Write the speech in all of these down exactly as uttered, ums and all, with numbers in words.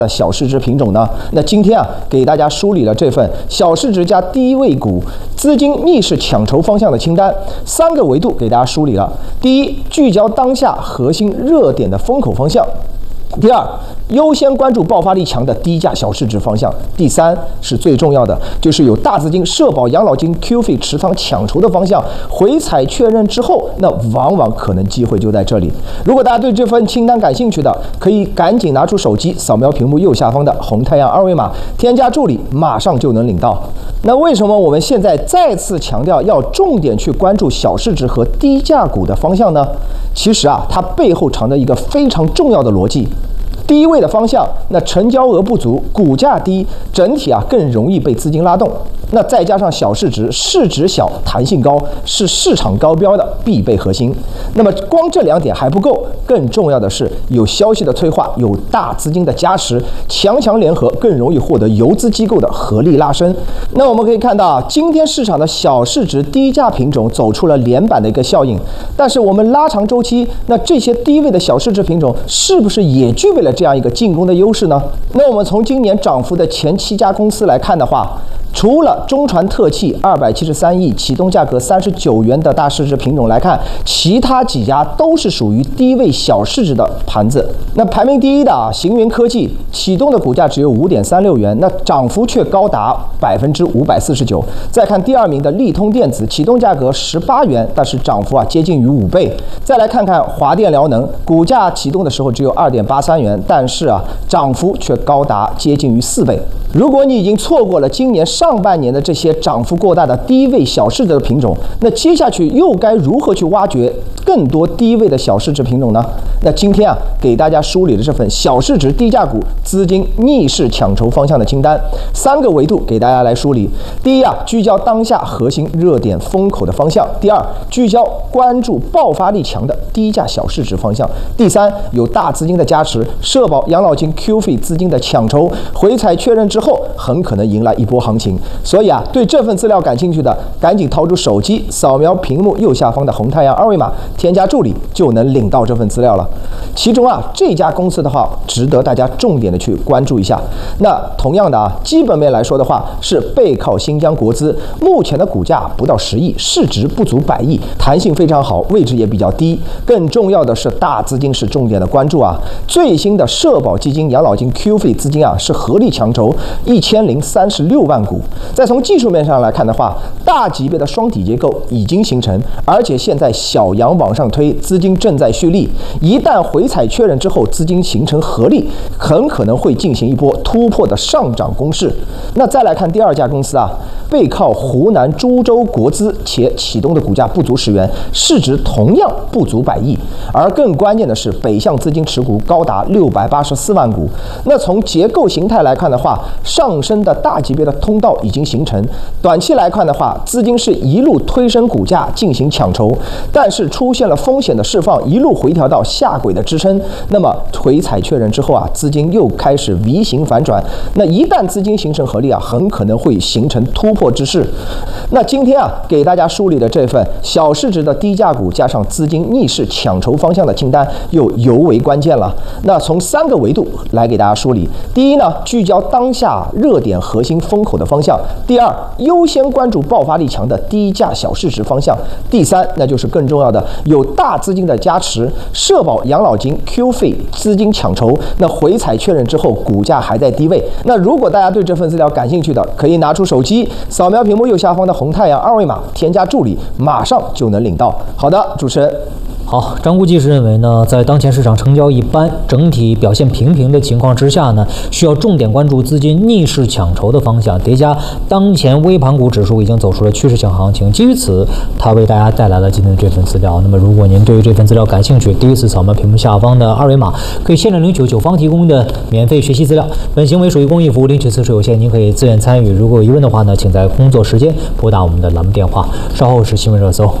小市值品种呢？那今天啊，给大家梳理了这份小市值加低位股资金逆势抢筹方向的清单，三个维度给大家梳理了。第一，聚焦当下核心热点的风口方向。第二，优先关注爆发力强的低价小市值方向。第三是最重要的，就是有大资金、社保、养老金、Q 费持仓抢筹的方向，回踩确认之后，那往往可能机会就在这里。如果大家对这份清单感兴趣的，可以赶紧拿出手机，扫描屏幕右下方的红太阳二维码，添加助理，马上就能领到。那为什么我们现在再次强调要重点去关注小市值和低价股的方向呢？其实啊，它背后藏着一个非常重要的逻辑。低位的方向，那成交额不足，股价低，整体啊更容易被资金拉动。那再加上小市值，市值小，弹性高，是市场高标的必备核心。那么光这两点还不够，更重要的是有消息的催化，有大资金的加持，强强联合，更容易获得游资机构的合力拉升。那我们可以看到啊，今天市场的小市值低价品种走出了连板的一个效应，但是我们拉长周期，那这些低位的小市值品种是不是也具备了这样一个进攻的优势呢？那我们从今年涨幅的前七家公司来看的话，除了中传特气二百七十三亿启动价格三十九元的大市值品种来看，其他几家都是属于低位小市值的盘子。那排名第一的啊，行云科技启动的股价只有五点三六元，那涨幅却高达百分之五百四十九。再看第二名的利通电子，启动价格十八元，但是涨幅啊接近于五倍。再来看看华电辽能，股价启动的时候只有二点八三元，但是啊涨幅却高达接近于四倍。如果你已经错过了今年上半年的这些涨幅过大的低位小市值的品种，那接下去又该如何去挖掘更多低位的小市值品种呢？那今天啊，给大家梳理了这份小市值低价股资金逆势抢筹方向的清单，三个维度给大家来梳理。第一啊，聚焦当下核心热点风口的方向；第二，聚焦关注爆发力强的低价小市值方向；第三，有大资金的加持，社保、养老金、Q 费资金的抢筹，回踩确认之后，很可能迎来一波行情。所以啊，对这份资料感兴趣的，赶紧掏出手机，扫描屏幕右下方的红太阳二维码，添加助理就能领到这份资料了。其中啊，这家公司的话，值得大家重点的去关注一下。那同样的啊，基本面来说的话，是背靠新疆国资，目前的股价不到十亿，市值不足百亿，弹性非常好，位置也比较低。更重要的是，大资金是重点的关注啊。最新的社保基金、养老金、Q 费资金啊，是合力强筹一千零三十六万股。再从技术面上来看的话，大级别的双底结构已经形成，而且现在小阳往上推，资金正在蓄力。一旦回踩确认之后，资金形成合力，很可能会进行一波突破的上涨攻势。那再来看第二家公司啊，背靠湖南株洲国资，且启动的股价不足十元，市值同样不足百亿。而更关键的是，北向资金持股高达六百八十四万股。那从结构形态来看的话，上升的大级别的通道已经形成。短期来看的话，资金是一路推升股价进行抢筹，但是出现了风险的释放，一路回调到下轨的支撑。那么回踩确认之后啊，资金又开始 V 型反转。那一旦资金形成合力啊，很可能会形成突破之势。那今天啊，给大家梳理的这份小市值的低价股加上资金逆势抢筹方向的清单，又尤为关键了。那从三个维度来给大家梳理。第一呢，聚焦当下热点核心风口的方向；第二，优先关注爆发力强的低价小市值方向；第三，那就是更重要的，有大资金的加持，社保、养老金、Q 费资金抢筹，那回踩确认之后，股价还在低位。那如果大家对这份资料感兴趣的，可以拿出手机，扫描屏幕右下方的红太阳二维码，添加助理，马上就能领到。好的，主持人。 好，张估计是认为呢，在当前市场成交一般、整体表现平平的情况之下呢，需要重点关注资金逆势抢筹的方向，叠加当前微盘股指数已经走出了趋势性行情。基于此，他为大家带来了今天的这份资料。那么，如果您对于这份资料感兴趣，第一次扫描屏幕下方的二维码，可以限量领取九方提供的免费学习资料。本行为属于公益服务，领取次数有限，您可以自愿参与。如果有疑问的话呢，请在工作时间拨打我们的栏目电话。稍后是新闻热搜。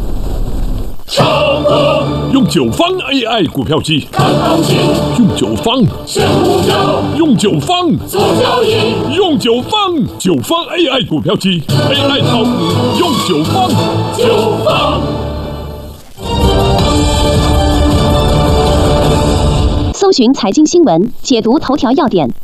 用九方 A I 股票机看行情，用九方选股票，用九方做交易，用九方九方 A I 股票机 ，A I 炒股用九方九方。 搜搜寻财经新闻，解读头条要点。